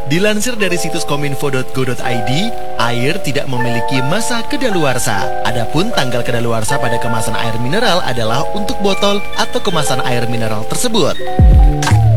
Dilansir dari situs kominfo.go.id, air tidak memiliki masa kedaluarsa. Adapun tanggal kedaluarsa pada kemasan air mineral adalah untuk botol atau kemasan air mineral tersebut.